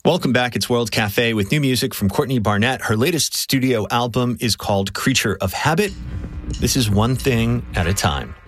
Welcome back. It's World Cafe with new music from Courtney Barnett. Her latest studio album is called Creature of Habit. This is One Thing at a Time.